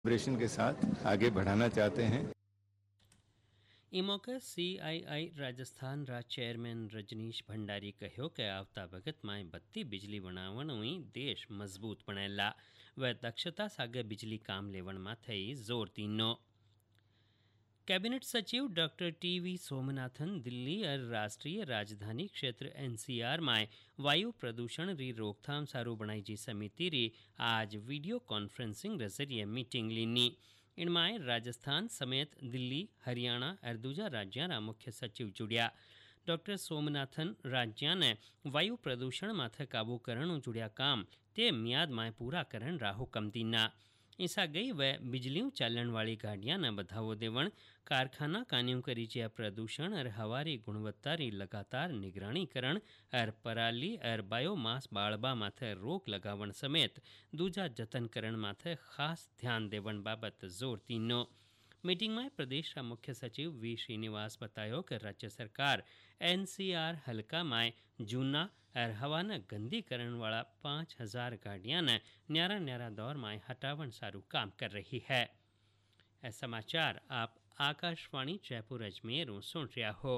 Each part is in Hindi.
ऑपरेशन के साथ आगे बढ़ाना चाहते हैं। ई मौके CII राजस्थान रा चेयरमैन रजनीश भंडारी कहो कि आवता वक्त में बत्ती बिजली बनावण हुई देश मजबूत बनेला व दक्षता सागे बिजली काम लेवण में थई जोर तीनो। कैबिनेट सचिव डॉक्टर TV सोमनाथन दिल्ली और राष्ट्रीय राजधानी क्षेत्र NCR में वायु प्रदूषण री रोकथाम सारू बनाई जी समिति री आज वीडियो कॉन्फ्रेंसिंग जरिए मीटिंग लीनी। इनमें राजस्थान समेत दिल्ली, हरियाणा और दूजा राज्यों मुख्य सचिव जुड़िया। डॉक्टर सोमनाथन राज्य ने वायु प्रदूषण माथे काबू करण जुड़िया काम ते मियाद में पूरा करन रा हुक्म दीना। ईसा गई व बिजलियों चालन वाली गाड़ियां न बढ़ावो देवण, कारखाना कान्यों करी ज्या प्रदूषण और हवारी गुणवत्ता री लगातार निगरानी करण और पराली और बायोमास बाळबा माथे रोक लगावण समेत दूजा जतन करण माथे खास ध्यान देवण बाबत जोर तीनो। मीटिंग में प्रदेश का मुख्य सचिव V श्रीनिवास बतायो कि राज्य सरकार NCR हल्का में जूना और हवा न गंदी करण वाला 5000 गाड़ियां न न्यारा न्यारा दौर में हटावन सारू काम कर रही है। ऐ समाचार आप आकाशवाणी जयपुर अजमेर सुन रहा हो।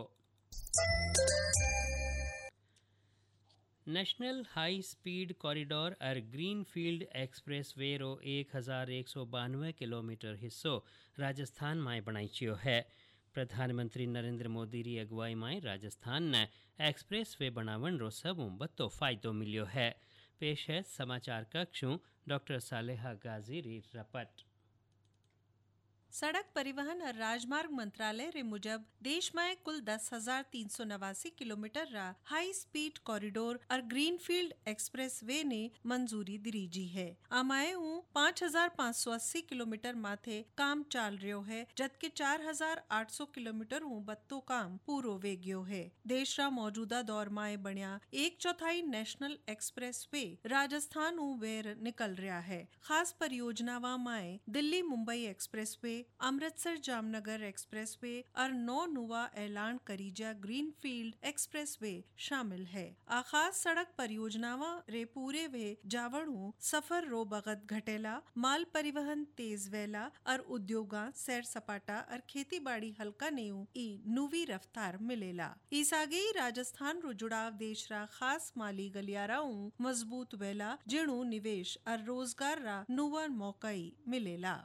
नेशनल हाई स्पीड कॉरिडोर और ग्रीनफील्ड एक्सप्रेस वे रो 1192 किलोमीटर हिस्सों राजस्थान में बनाई चियो है। प्रधानमंत्री नरेंद्र मोदी री अगुवाई में राजस्थान ने एक्सप्रेस वे बनावन रो सबू बत्तो फायदो मिलियो है। पेश है समाचार कक्षों डॉक्टर सालेहा गाजी री रपट। सड़क परिवहन और राजमार्ग मंत्रालय रे मुजब देश में कुल 10,389 किलोमीटर रा हाई स्पीड कॉरिडोर और ग्रीनफील्ड एक्सप्रेस वे ने मंजूरी दीजी है। आमाए 5,580 किलोमीटर माथे काम चाल रहो है, जबकि 4,800 किलोमीटर बत्तो काम पूरो वेग्यो है। देश रा मौजूदा दौर में बनिया 1/4 national express way Rajasthan where निकल रहा है। खास परियोजनावा में Delhi Mumbai express way, Amritsar Jamnagar express way और 9 नुवा ऐलान करीजा ग्रीनफील्ड एक्सप्रेस वे शामिल है। खास सड़क परियोजनावा रे पूरे वे जावणु सफर रो बगत घटेला, माल परिवहन तेज वेला और उद्योगा सैर सपाटा और खेती बाड़ी हल्का नेऊ ई नुवी रफ्तार मिलेला। इस आगे राजस्थान रो जुड़ाव देश रा खास माली गलियाराऊ मजबूत वेला, जिणु निवेश और रोजगार रा नुवा मौकाई मिलेला।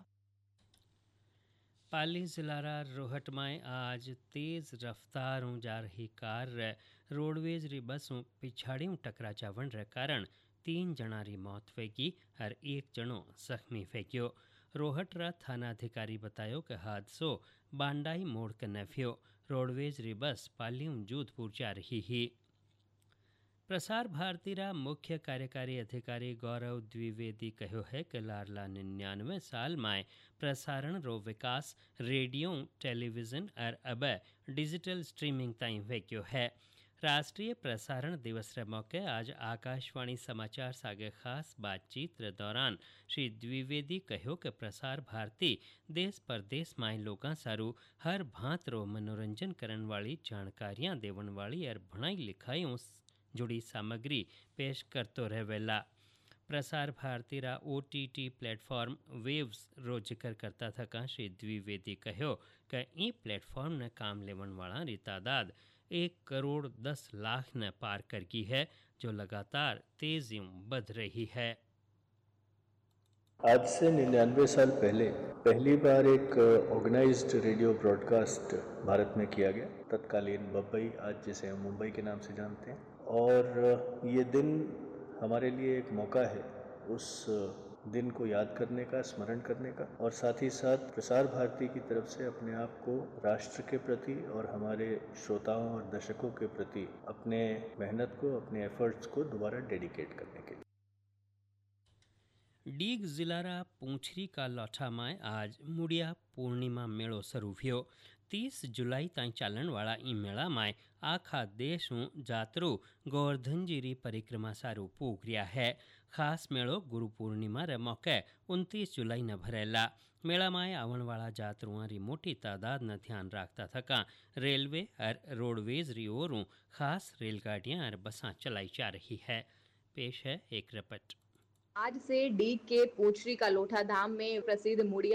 पाली जिला रा रोहट में आज तेज रफ्तार जा रही कार रोडवेज री बसों पिछाड़ियों टकरा जावन रे कारण 3 जना री मौत वेगी और 1 जनो जख्मी वेग्यो। रोहट रा थाना अधिकारी बतायो कि हादसो बांडाई मोड़ के नफ्यो। रोडवेज री बस पालियों जोधपुर जा रही ही। प्रसार भारती रा मुख्य कार्यकारी अधिकारी गौरव द्विवेदी कहो है कि लारला 99 साल में प्रसारण रो विकास रेडियो, टेलीविजन और अब डिजिटल स्ट्रीमिंग ताई वेग्यो है। राष्ट्रीय प्रसारण दिवस रे मौके आज आकाशवाणी समाचार सागे खास बातचीत रे दौरान श्री द्विवेदी कहो कि प्रसार भारती देश परदेश में लोगों सारू हर भांत रो मनोरंजन करन वाली जानकारियां देवन वाली और भणाई लिखाइयों जुड़ी सामग्री पेश करतो रहेला। प्रसार भारती रा OTT प्लेटफॉर्म वेव्स रो जिक्र करता था श्री द्विवेदी कहो कि ई प्लेटफॉर्म ने काम लेवन वाला री तादाद 1,10,00,000 ने पार कर गई है, जो लगातार तेजियों बढ़ रही है। आज से 99 साल पहले पहली बार एक ऑर्गेनाइज्ड रेडियो ब्रॉडकास्ट भारत में किया गया, तत्कालीन बम्बई, आज जिसे हम मुंबई के नाम से जानते हैं। और ये दिन हमारे लिए एक मौका है उस दिन को याद करने का, स्मरण करने का, और साथ ही साथ प्रसार भारती की तरफ से अपने आप को राष्ट्र के प्रति और हमारे श्रोताओं और दर्शकों के प्रति अपने मेहनत को, अपने एफर्ट्स को दोबारा डेडिकेट करने के लिए। डीग जिलारा पूंछरी का लौठा में आज मुड़िया पूर्णिमा मेड़ो शुरू हुयो। 30 जुलाई ताईं चालन वाला ई मेला में आखा देश जातरू गोवर्धन जी री परिक्रमा सारू पूग रिया है। खास मेड़ो गुरु पूर्णिमा रे मौके 29 जुलाई न भरेला। मेला में आवन वाला जातरुआ री मोटी तादाद न ध्यान रखता थका रेलवे और रोडवेज री ओरों खास रेलगाड़ियां और बसां चलाई जा रही है। पेश है एक रिपोर्ट। आज से डीग के पूंछरी का लोठा धाम में प्रसिद्ध मुड़िया